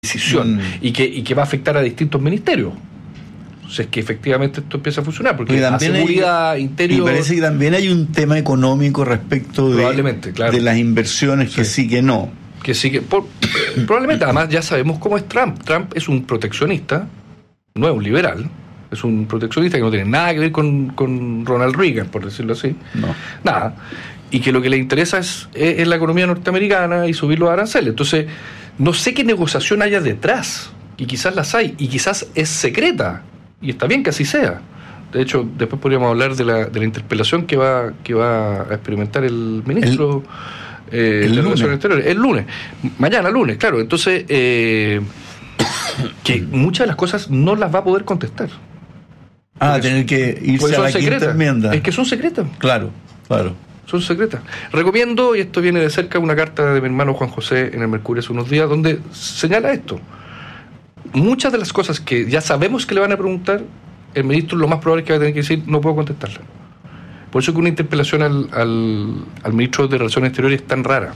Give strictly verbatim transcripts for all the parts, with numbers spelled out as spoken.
decisión mm. y, que, y que va a afectar a distintos ministerios. O sea, es que efectivamente esto empieza a funcionar, porque la seguridad hay, interior... Y parece que también hay un tema económico respecto de, probablemente, claro. de las inversiones, que sí, sí que no. Que sí que... Por, probablemente, además ya sabemos cómo es Trump. Trump es un proteccionista, no es un liberal, es un proteccionista que no tiene nada que ver con, con Ronald Reagan, por decirlo así. No. Nada. Y que lo que le interesa es, es, es la economía norteamericana y subir los aranceles. Entonces, no sé qué negociación haya detrás, y quizás las hay, y quizás es secreta. Y está bien que así sea. De hecho, después podríamos hablar de la, de la interpelación que va que va a experimentar el ministro el, eh, el de Relaciones Exteriores el lunes. Mañana lunes, claro. Entonces, eh, que muchas de las cosas no las va a poder contestar. Ah, tener que irse a la quinta enmienda. Es que son secretas. Claro, claro. Son secretas. Recomiendo, y esto viene de cerca, una carta de mi hermano Juan José en el Mercurio hace unos días, donde señala esto. Muchas de las cosas que ya sabemos que le van a preguntar, el ministro lo más probable es que va a tener que decir, no puedo contestarla. Por eso que una interpelación al, al, al ministro de Relaciones Exteriores es tan rara.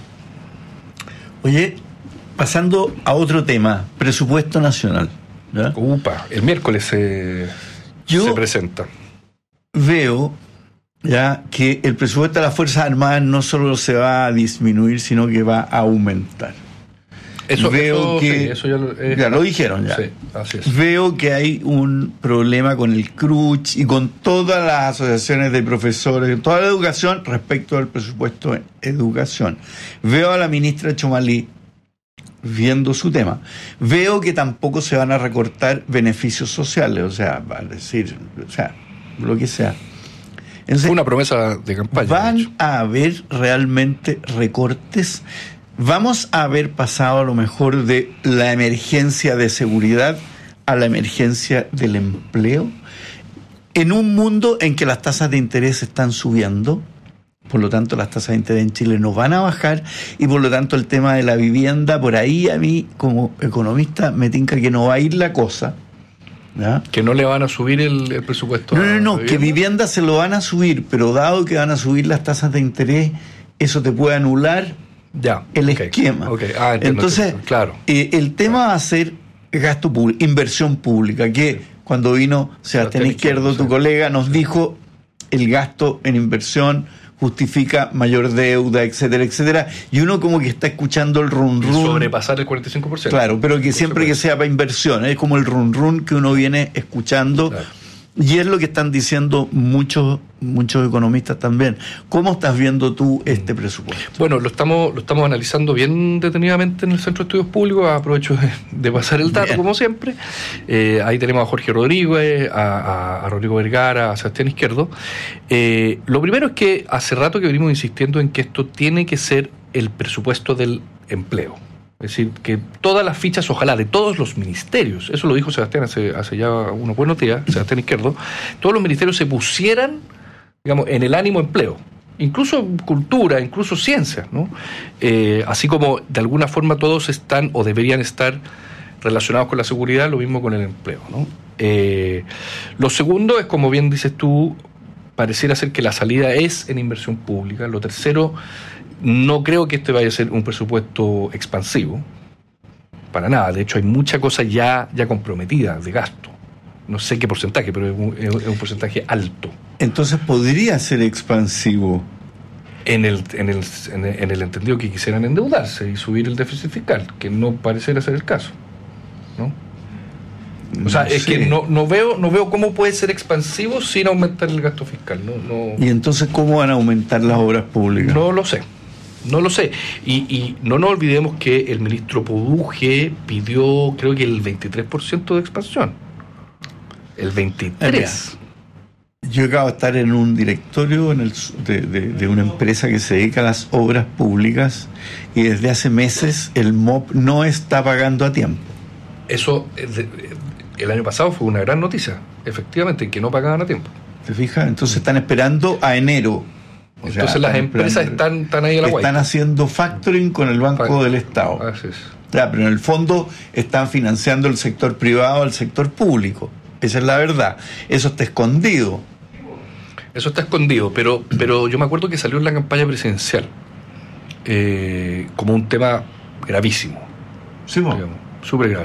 Oye, pasando a otro tema, presupuesto nacional, ¿ya? Upa, el miércoles se, Yo se presenta. Veo ya que el presupuesto de las Fuerzas Armadas no solo se va a disminuir, sino que va a aumentar. Eso, Veo eso, que sí, eso ya, lo, eh, ya lo dijeron ya. Sí, así es. Veo que hay un problema con el C R U C H y con todas las asociaciones de profesores, toda la educación respecto al presupuesto en educación. Veo a la ministra Chomalí viendo su tema. Veo que tampoco se van a recortar beneficios sociales, o sea, va a decir, o sea, lo que sea. Entonces, fue una promesa de campaña. ¿Van a haber realmente recortes? ¿Vamos a haber pasado a lo mejor de la emergencia de seguridad a la emergencia del empleo? En un mundo en que las tasas de interés están subiendo, por lo tanto las tasas de interés en Chile no van a bajar, y por lo tanto el tema de la vivienda, por ahí a mí como economista me tinca que no va a ir la cosa. ¿Ya? Que no le van a subir el, el presupuesto. No, no, no, que vivienda se lo van a subir, pero dado que van a subir las tasas de interés, eso te puede anular ya, el okay, esquema. Okay. Ah, entiendo, entonces, entiendo, claro. eh, el tema va a ser gasto público, inversión pública, que sí. Cuando vino Sebastián Izquierdo, tu sí. colega, nos sí. dijo el gasto en inversión justifica mayor deuda, etcétera, etcétera, y uno como que está escuchando el run run. Y sobrepasar el cuarenta y cinco por ciento. Claro, pero que siempre que sea para inversión, es como el run run que uno viene escuchando, claro. Y es lo que están diciendo muchos muchos economistas también. ¿Cómo estás viendo tú este presupuesto? Bueno, lo estamos lo estamos analizando bien detenidamente en el Centro de Estudios Públicos. Aprovecho de, de pasar el dato, bien. Como siempre. Eh, ahí tenemos a Jorge Rodríguez, a, a, a Rodrigo Vergara, a Sebastián Izquierdo. Eh, lo primero es que hace rato que venimos insistiendo en que esto tiene que ser el presupuesto del empleo. Es decir, que todas las fichas, ojalá, de todos los ministerios, eso lo dijo Sebastián hace, hace ya unos buenos días, Sebastián Izquierdo, todos los ministerios se pusieran, digamos, en el ánimo empleo, incluso cultura, incluso ciencia, ¿no? Eh, así como de alguna forma todos están o deberían estar relacionados con la seguridad, lo mismo con el empleo, ¿no? Eh, lo segundo es, como bien dices tú, pareciera ser que la salida es en inversión pública. Lo tercero, no creo que este vaya a ser un presupuesto expansivo, para nada. De hecho, hay mucha cosa ya, ya comprometida de gasto. No sé qué porcentaje, pero es un, es un porcentaje alto. Entonces, ¿podría ser expansivo? En el, en, el, en, el, en el entendido que quisieran endeudarse y subir el déficit fiscal, que no pareciera ser el caso, ¿no? O sea, no es sé. que no, no veo no veo cómo puede ser expansivo sin aumentar el gasto fiscal. No, no. ¿Y entonces cómo van a aumentar las obras públicas? No lo sé. No lo sé. Y, y no nos olvidemos que el ministro Poduje pidió, creo que el veintitrés por ciento de expansión. El veintitrés por ciento. Yo acabo de estar en un directorio en el, de, de, de una empresa que se dedica a las obras públicas y desde hace meses el M O P no está pagando a tiempo. Eso, el año pasado fue una gran noticia, efectivamente, que no pagaban a tiempo. ¿Te fijas? Entonces están esperando a enero. O Entonces sea, las empresas están, están ahí a la guay. Están haciendo factoring con el Banco Fact- del Estado. Así es. Ya, pero en el fondo están financiando el sector privado al sector público. Esa es la verdad. Eso está escondido. Eso está escondido, pero, pero yo me acuerdo que salió en la campaña presidencial eh, como un tema gravísimo. Sí, bueno. súper grave.